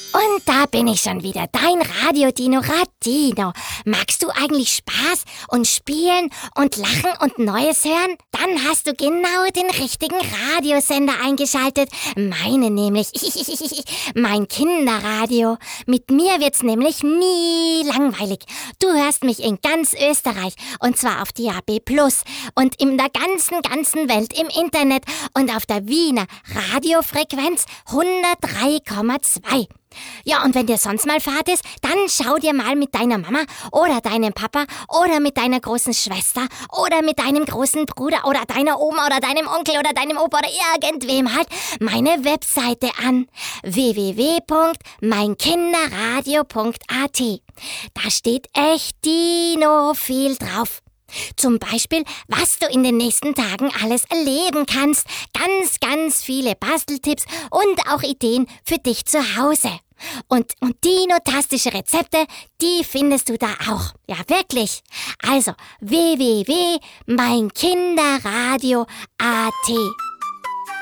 Und da bin ich schon wieder, dein Radio-Dino Radino. Magst du eigentlich Spaß und Spielen und Lachen und Neues hören? Dann hast du genau den richtigen Radiosender eingeschaltet. Meine nämlich, mein Kinderradio. Mit mir wird's nämlich nie langweilig. Du hörst mich in ganz Österreich und zwar auf DAB+ und in der ganzen Welt im Internet und auf der Wiener Radiofrequenz 103,2. Ja, und wenn dir sonst mal Fahrt ist, dann schau dir mal mit deiner Mama oder deinem Papa oder mit deiner großen Schwester oder mit deinem großen Bruder oder deiner Oma oder deinem Onkel oder deinem Opa oder irgendwem halt meine Webseite an. www.meinkinderradio.at. Da steht echt Dino viel drauf. Zum Beispiel, was du in den nächsten Tagen alles erleben kannst. Ganz viele Basteltipps und auch Ideen für dich zu Hause. Und dinotastische Rezepte, die findest du da auch. Ja, wirklich. Also www.meinkinderradio.at